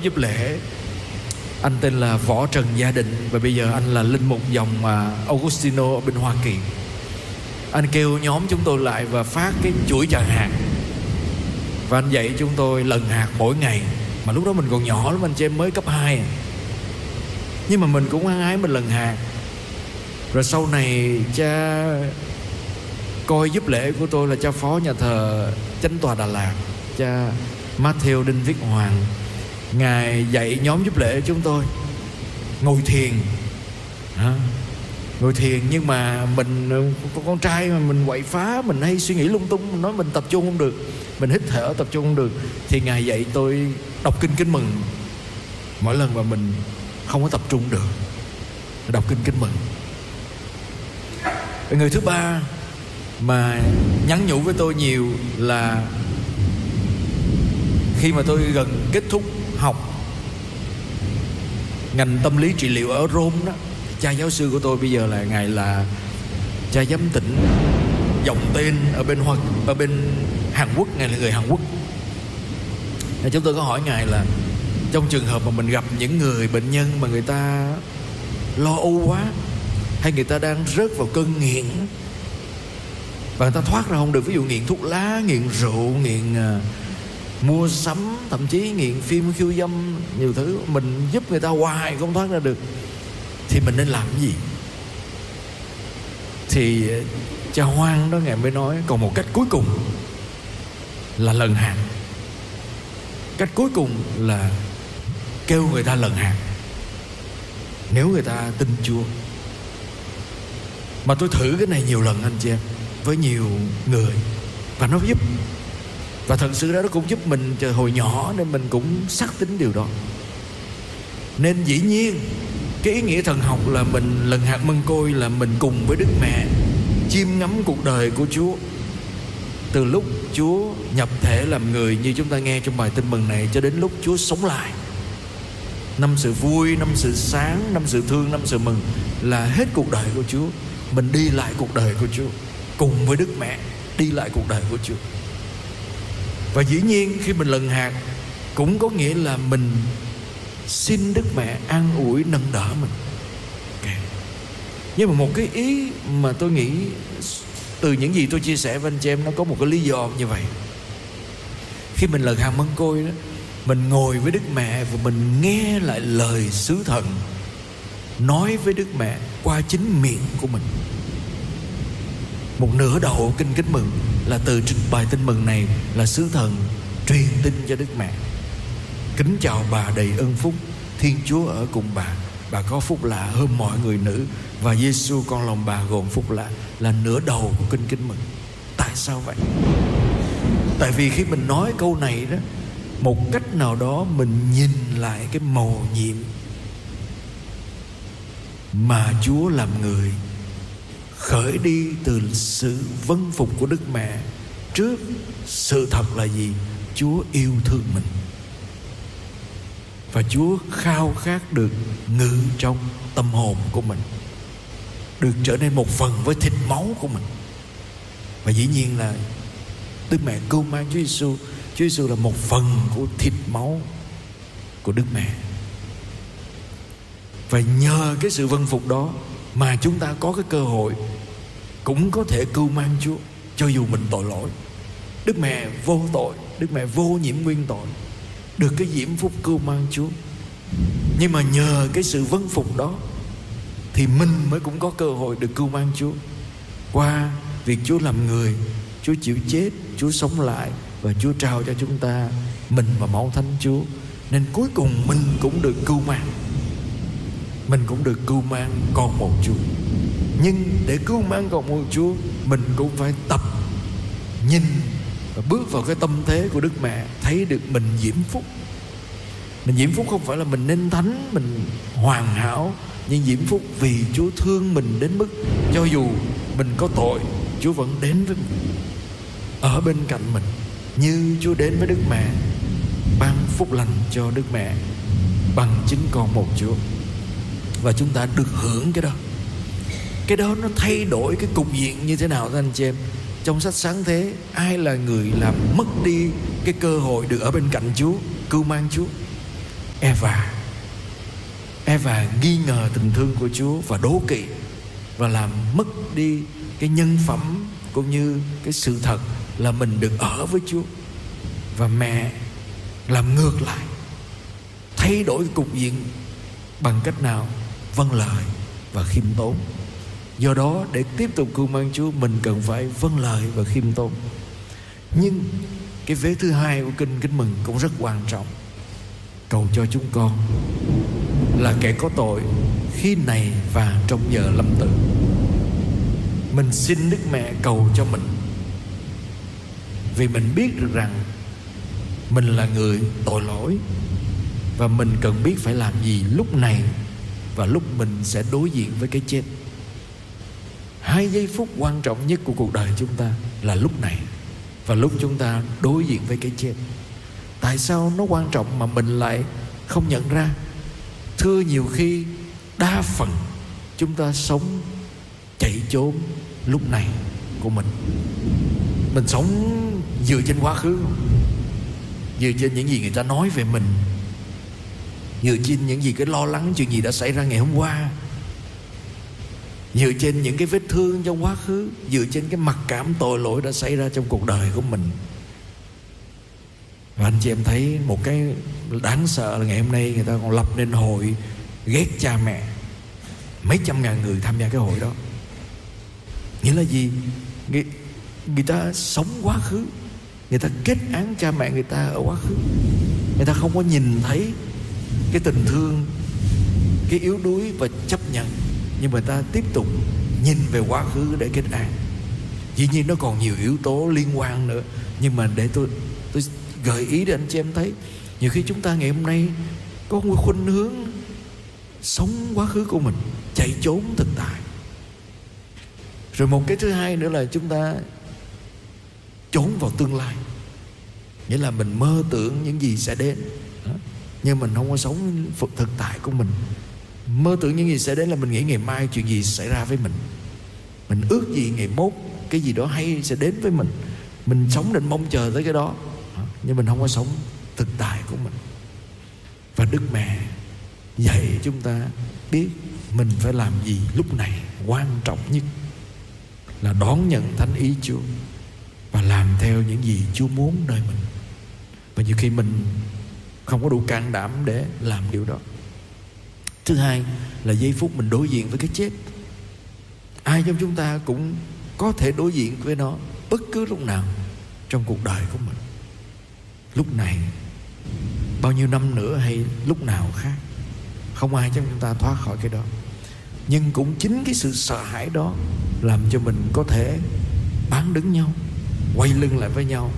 giúp lễ. Anh tên là Võ Trần Gia Định, và bây giờ anh là linh mục dòng Augustino ở bên Hoa Kỳ. Anh kêu nhóm chúng tôi lại và phát cái chuỗi chợ hạt, và anh dạy chúng tôi lần hạt mỗi ngày. Mà lúc đó mình còn nhỏ lắm, anh chị em mới cấp 2 nhưng mà mình cũng hăng ái mình lần hạt. Rồi sau này cha coi giúp lễ của tôi là cha phó nhà thờ Chánh tòa Đà Lạt, cha Matthew Đinh Viết Hoàng. Ngài dạy nhóm giúp lễ chúng tôi ngồi thiền. Ngồi thiền, nhưng mà mình con trai mà mình quậy phá, mình hay suy nghĩ lung tung, mình nói mình tập trung không được, mình hít thở tập trung không được, thì Ngài dạy tôi đọc kinh Kính Mừng. Mỗi lần mà mình không có tập trung được, đọc kinh Kính Mừng. Người thứ ba mà nhắn nhủ với tôi nhiều là khi mà tôi gần kết thúc học ngành tâm lý trị liệu ở Rome đó, cha giáo sư của tôi bây giờ là Ngài là cha giám tỉnh dòng tên ở bên Hàn Quốc. Ngài là người Hàn Quốc. Chúng tôi có hỏi Ngài là trong trường hợp mà mình gặp những người bệnh nhân mà người ta lo âu quá, hay người ta đang rớt vào cơn nghiện và người ta thoát ra không được, ví dụ nghiện thuốc lá, nghiện rượu, nghiện mua sắm, thậm chí nghiện phim khiêu dâm, nhiều thứ, mình giúp người ta hoài không thoát ra được, thì mình nên làm cái gì? Thì cha Hoan đó Ngài mới nói còn một cách cuối cùng là lần hạt. Cách cuối cùng là kêu người ta lần hạt nếu người ta tin Chúa. Mà tôi thử cái này nhiều lần anh chị em, với nhiều người, và nó giúp. Và thật sự đó nó cũng giúp mình từ hồi nhỏ, nên mình cũng xác tín điều đó. Nên dĩ nhiên cái ý nghĩa thần học là mình lần hạt mân côi là mình cùng với Đức Mẹ chiêm ngắm cuộc đời của Chúa, từ lúc Chúa nhập thể làm người như chúng ta nghe trong bài tin mừng này, cho đến lúc Chúa sống lại. Năm sự vui, năm sự sáng, năm sự thương, năm sự mừng là hết cuộc đời của Chúa. Mình đi lại cuộc đời của Chúa cùng với Đức Mẹ, đi lại cuộc đời của Chúa. Và dĩ nhiên khi mình lần hạt cũng có nghĩa là mình xin Đức Mẹ an ủi nâng đỡ mình. Nhưng mà một cái ý mà tôi nghĩ từ những gì tôi chia sẻ với anh chị em, nó có một cái lý do như vậy. Khi mình lần hạt mân côi đó, mình ngồi với Đức Mẹ và mình nghe lại lời sứ thần nói với Đức Mẹ qua chính miệng của mình. Một nửa đầu kinh Kính Mừng là từ bài tin mừng này là sứ thần truyền tin cho Đức Mẹ. Kính chào bà đầy ơn phúc, Thiên Chúa ở cùng bà có phúc lạ hơn mọi người nữ, và Giêsu con lòng bà gồm phúc lạ, là nửa đầu của kinh Kính Mừng. Tại sao vậy? Tại vì khi mình nói câu này đó, một cách nào đó mình nhìn lại cái mầu nhiệm mà Chúa làm người, khởi đi từ sự vâng phục của Đức Mẹ trước sự thật là gì? Chúa yêu thương mình, và Chúa khao khát được ngự trong tâm hồn của mình, được trở nên một phần với thịt máu của mình. Và dĩ nhiên là Đức Mẹ cưu mang Chúa Giêsu. Chúa Giêsu là một phần của thịt máu của Đức Mẹ. Và nhờ cái sự vâng phục đó mà chúng ta có cái cơ hội cũng có thể cưu mang Chúa, cho dù mình tội lỗi. Đức Mẹ vô tội, Đức Mẹ vô nhiễm nguyên tội, được cái diễm phúc cưu mang Chúa. Nhưng mà nhờ cái sự vâng phục đó thì mình mới cũng có cơ hội được cưu mang Chúa, qua việc Chúa làm người, Chúa chịu chết, Chúa sống lại, và Chúa trao cho chúng ta mình và máu thánh Chúa. Nên cuối cùng mình cũng được cưu mang, mình cũng được cưu mang con một Chúa. Nhưng để cưu mang con một Chúa, mình cũng phải tập nhìn và bước vào cái tâm thế của Đức Mẹ, thấy được mình diễm phúc. Mình diễm phúc không phải là mình nên thánh, mình hoàn hảo, nhưng diễm phúc vì Chúa thương mình đến mức cho dù mình có tội, Chúa vẫn đến với mình, ở bên cạnh mình, như Chúa đến với Đức Mẹ, ban phúc lành cho Đức Mẹ bằng chính con một Chúa. Và chúng ta được hưởng cái đó. Cái đó nó thay đổi cái cục diện như thế nào thưa anh chị em? Trong sách Sáng Thế, ai là người làm mất đi cái cơ hội được ở bên cạnh Chúa, cưu mang Chúa? Eva nghi ngờ tình thương của Chúa và đố kỵ, và làm mất đi cái nhân phẩm cũng như cái sự thật là mình được ở với Chúa. Và mẹ làm ngược lại, thay đổi cục diện bằng cách nào? Vâng lời và khiêm tốn. Do đó để tiếp tục cưu mang Chúa, mình cần phải vâng lời và khiêm tốn. Nhưng cái vế thứ hai của kinh Kính Mừng cũng rất quan trọng. Cầu cho chúng con là kẻ có tội khi này và trong giờ lâm tử. Mình xin Đức Mẹ cầu cho mình, vì mình biết được rằng mình là người tội lỗi, và mình cần biết phải làm gì lúc này và lúc mình sẽ đối diện với cái chết. 2 giây phút quan trọng nhất của cuộc đời chúng ta là lúc này và lúc chúng ta đối diện với cái chết. Tại sao nó quan trọng mà mình lại không nhận ra? Thưa, nhiều khi đa phần chúng ta sống chạy trốn lúc này của mình. Mình sống dựa trên quá khứ, dựa trên những gì người ta nói về mình, dựa trên những gì cái lo lắng chuyện gì đã xảy ra ngày hôm qua, dựa trên những cái vết thương trong quá khứ, dựa trên cái mặc cảm tội lỗi đã xảy ra trong cuộc đời của mình. Và anh chị em thấy một cái đáng sợ là ngày hôm nay người ta còn lập nên hội ghét cha mẹ. Mấy trăm ngàn người tham gia cái hội đó. Nghĩa là gì? Người ta sống quá khứ, người ta kết án cha mẹ người ta ở quá khứ. Người ta không có nhìn thấy cái tình thương, cái yếu đuối và chấp nhận, nhưng mà người ta tiếp tục nhìn về quá khứ để kết án. Dĩ nhiên nó còn nhiều yếu tố liên quan nữa, nhưng mà để tôi gợi ý để anh chị em thấy, nhiều khi chúng ta ngày hôm nay có một khuynh hướng sống quá khứ của mình, chạy trốn thực tại. Rồi một cái thứ hai nữa là chúng ta trốn vào tương lai. Nghĩa là mình mơ tưởng những gì sẽ đến, nhưng mình không có sống thực tại của mình. Mơ tưởng những gì sẽ đến là mình nghĩ ngày mai chuyện gì xảy ra với mình, mình ước gì ngày mốt cái gì đó hay sẽ đến với mình. Mình sống định mong chờ tới cái đó, nhưng mình không có sống thực tại của mình. Và Đức Mẹ dạy chúng ta biết mình phải làm gì lúc này. Quan trọng nhất là đón nhận thánh ý Chúa và làm theo những gì Chúa muốn đời mình. Và nhiều khi mình không có đủ can đảm để làm điều đó. Thứ hai là giây phút mình đối diện với cái chết. Ai trong chúng ta cũng có thể đối diện với nó bất cứ lúc nào trong cuộc đời của mình. Lúc này, bao nhiêu năm nữa hay lúc nào khác, không ai trong chúng ta thoát khỏi cái đó. Nhưng cũng chính cái sự sợ hãi đó làm cho mình có thể bán đứng nhau, quay lưng lại với nhau,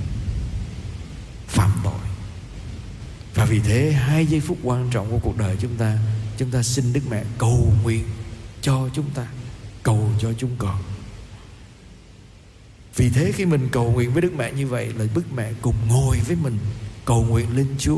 phạm tội. Và vì thế 2 giây phút quan trọng của cuộc đời chúng ta xin Đức Mẹ cầu nguyện cho chúng ta, cầu cho chúng con. Vì thế khi mình cầu nguyện với Đức Mẹ như vậy là Đức Mẹ cùng ngồi với mình cầu nguyện lên Chúa.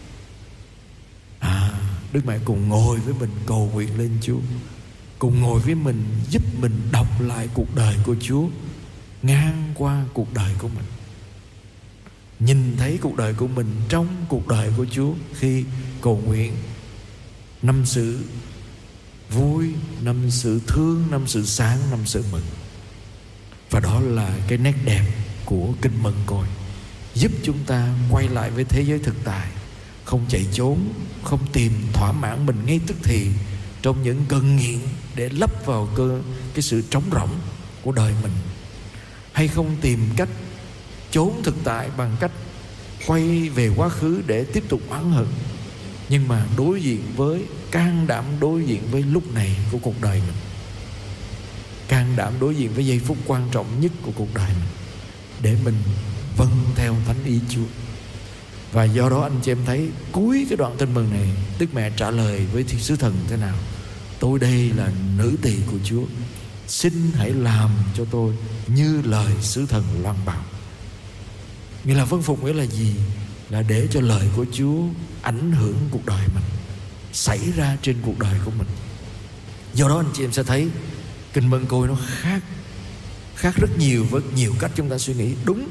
Đức Mẹ cùng ngồi với mình cầu nguyện lên Chúa, cùng ngồi với mình giúp mình đọc lại cuộc đời của Chúa ngang qua cuộc đời của mình, nhìn thấy cuộc đời của mình trong cuộc đời của Chúa khi cầu nguyện. 5 sự vui, 5 sự thương, 5 sự sáng, 5 sự mừng. Và đó là cái nét đẹp của Kinh Mừng Côi, giúp chúng ta quay lại với thế giới thực tại, không chạy trốn, không tìm thỏa mãn mình ngay tức thì trong những cơn nghiện để lấp vào cái sự trống rỗng của đời mình, hay không tìm cách trốn thực tại bằng cách quay về quá khứ để tiếp tục oán hận, nhưng mà đối diện với, can đảm đối diện với lúc này của cuộc đời mình, can đảm đối diện với giây phút quan trọng nhất của cuộc đời mình, để mình vâng theo thánh ý Chúa. Và do đó anh chị em thấy cuối cái đoạn Tin Mừng này, Đức Mẹ trả lời với thiên sứ thần thế nào? Tôi đây là nữ tỳ của Chúa, xin hãy làm cho tôi như lời sứ thần loan báo. Nghĩa là vâng phục nghĩa là gì? Là để cho lời của Chúa ảnh hưởng cuộc đời mình, xảy ra trên cuộc đời của mình. Do đó anh chị em sẽ thấy Kinh Mừng Côi nó khác rất nhiều với nhiều cách chúng ta suy nghĩ. Đúng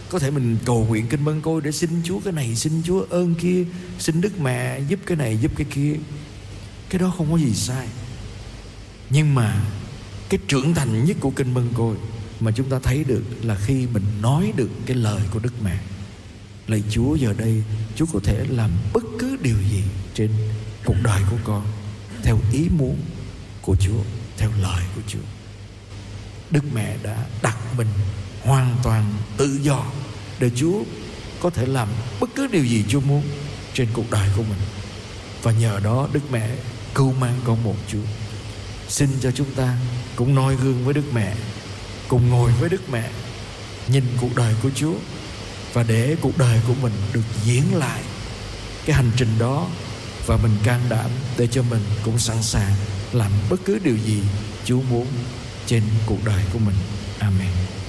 Có thể mình cầu nguyện kinh Mân Côi để xin Chúa cái này, xin Chúa ơn kia, xin Đức Mẹ giúp cái này giúp cái kia. Cái đó không có gì sai. Nhưng mà cái trưởng thành nhất của kinh Mân Côi mà chúng ta thấy được là khi mình nói được cái lời của Đức Mẹ: lạy Chúa, giờ đây Chúa có thể làm bất cứ điều gì trên cuộc đời của con theo ý muốn của Chúa, theo lời của Chúa. Đức Mẹ đã đặt mình hoàn toàn tự do để Chúa có thể làm bất cứ điều gì Chúa muốn trên cuộc đời của mình. Và nhờ đó Đức Mẹ cưu mang con một Chúa. Xin cho chúng ta cũng noi gương với Đức Mẹ, cùng ngồi với Đức Mẹ, nhìn cuộc đời của Chúa, và để cuộc đời của mình được diễn lại cái hành trình đó, và mình can đảm để cho mình cũng sẵn sàng làm bất cứ điều gì Chúa muốn trên cuộc đời của mình. Amen.